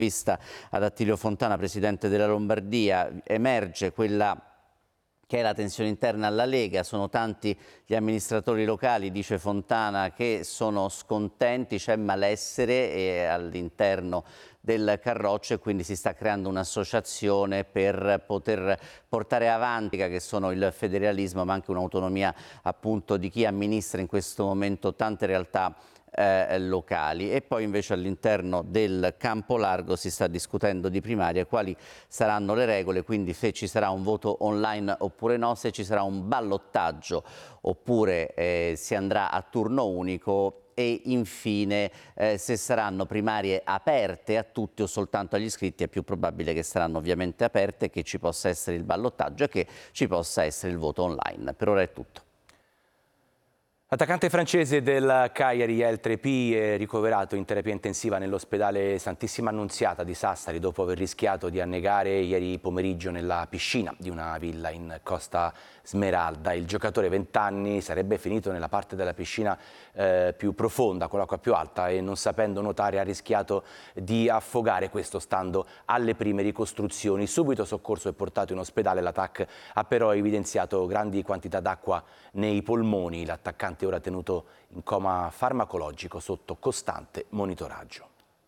Vista ad Attilio Fontana, presidente della Lombardia, emerge quella che è la tensione interna alla Lega. Sono tanti gli amministratori locali, dice Fontana, che sono scontenti, c'è malessere all'interno del Carroccio e quindi si sta creando un'associazione per poter portare avanti che sono il federalismo ma anche un'autonomia appunto di chi amministra in questo momento tante realtà locali. E poi invece all'interno del campo largo si sta discutendo di primarie, quali saranno le regole, quindi se ci sarà un voto online oppure no, se ci sarà un ballottaggio oppure si andrà a turno unico e infine se saranno primarie aperte a tutti o soltanto agli iscritti. È più probabile che saranno ovviamente aperte, che ci possa essere il ballottaggio e che ci possa essere il voto online. Per ora è tutto. L'attaccante francese del Cagliari, El Trepi, è ricoverato in terapia intensiva nell'ospedale Santissima Annunziata di Sassari dopo aver rischiato di annegare ieri pomeriggio nella piscina di una villa in Costa Smeralda. Il giocatore, 20 anni, sarebbe finito nella parte della piscina più profonda, con l'acqua più alta, e non sapendo nuotare ha rischiato di affogare, questo stando alle prime ricostruzioni. Subito soccorso e portato in ospedale, l'attacco ha però evidenziato grandi quantità d'acqua nei polmoni. L'attaccante è ora tenuto in coma farmacologico sotto costante monitoraggio.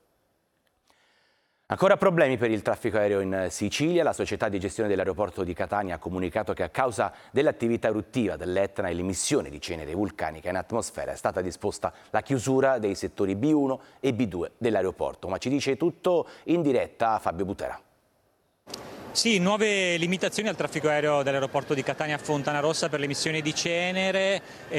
Ancora problemi per il traffico aereo in Sicilia. La società di gestione dell'aeroporto di Catania ha comunicato che a causa dell'attività eruttiva dell'Etna e l'emissione di cenere vulcanica in atmosfera è stata disposta la chiusura dei settori B1 e B2 dell'aeroporto. Ma ci dice tutto in diretta Fabio Butera. Sì, nuove limitazioni al traffico aereo dell'aeroporto di Catania Fontanarossa per l'emissione di cenere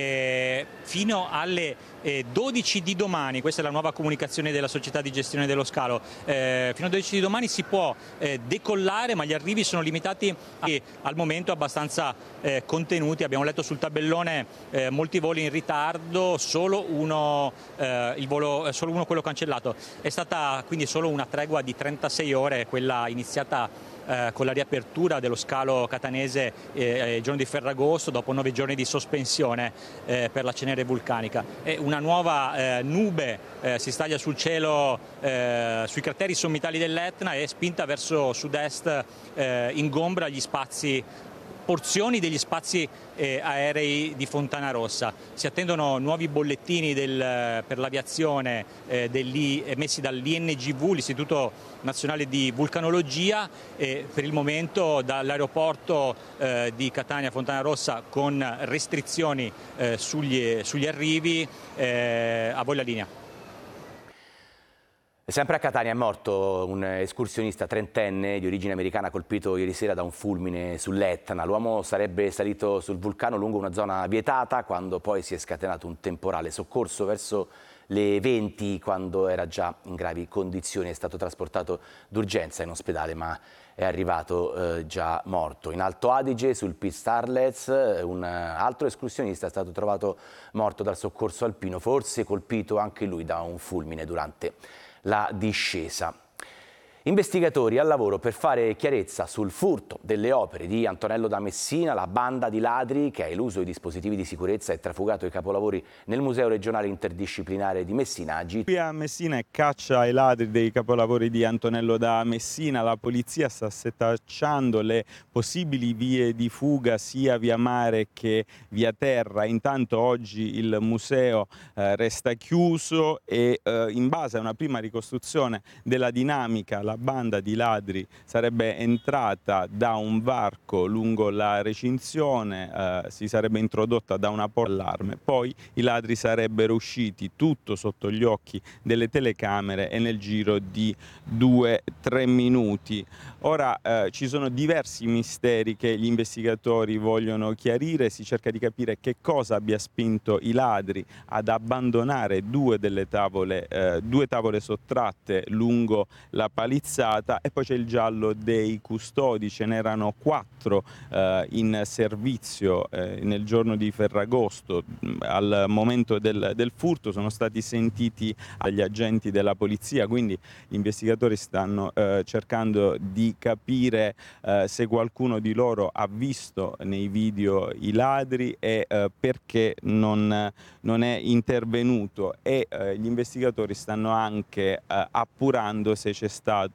fino alle 12 di domani. Questa è la nuova comunicazione della società di gestione dello scalo. Fino alle 12 di domani si può decollare, ma gli arrivi sono limitati al momento abbastanza contenuti. Abbiamo letto sul tabellone molti voli in ritardo, solo uno quello cancellato. È stata quindi solo una tregua di 36 ore, quella iniziata con la riapertura dello scalo catanese il giorno di Ferragosto, dopo 9 giorni di sospensione per la cenere vulcanica. Una nuova nube si staglia sul cielo sui crateri sommitali dell'Etna e spinta verso sud-est ingombra gli spazi, porzioni degli spazi aerei di Fontanarossa. Si attendono nuovi bollettini per l'aviazione emessi dall'INGV, l'Istituto Nazionale di Vulcanologia, e per il momento dall'aeroporto di Catania Fontanarossa con restrizioni sugli arrivi. A voi la linea. Sempre a Catania è morto un escursionista trentenne di origine americana colpito ieri sera da un fulmine sull'Etna. L'uomo sarebbe salito sul vulcano lungo una zona vietata quando poi si è scatenato un temporale. Soccorso verso le 20, quando era già in gravi condizioni, è stato trasportato d'urgenza in ospedale ma è arrivato già morto. In Alto Adige, sul Piz Starlets, un altro escursionista è stato trovato morto dal soccorso alpino, forse colpito anche lui da un fulmine durante la discesa. Investigatori al lavoro per fare chiarezza sul furto delle opere di Antonello da Messina. La banda di ladri che ha eluso i dispositivi di sicurezza e trafugato i capolavori nel Museo Regionale Interdisciplinare di Messina. Qui a Messina è caccia ai ladri dei capolavori di Antonello da Messina. La polizia sta setacciando le possibili vie di fuga sia via mare che via terra. Intanto oggi il museo resta chiuso e in base a una prima ricostruzione della dinamica, la banda di ladri sarebbe entrata da un varco lungo la recinzione, si sarebbe introdotta da una porta d'allarme, poi i ladri sarebbero usciti, tutto sotto gli occhi delle telecamere e nel giro di 2-3 minuti. Ora ci sono diversi misteri che gli investigatori vogliono chiarire. Si cerca di capire che cosa abbia spinto i ladri ad abbandonare due tavole sottratte lungo la palizzata. indirizzata, e poi c'è il giallo dei custodi. Ce n'erano 4 in servizio nel giorno di Ferragosto. Al momento del furto sono stati sentiti agli agenti della polizia, quindi gli investigatori stanno cercando di capire se qualcuno di loro ha visto nei video i ladri e perché non è intervenuto, e gli investigatori stanno anche appurando se c'è stato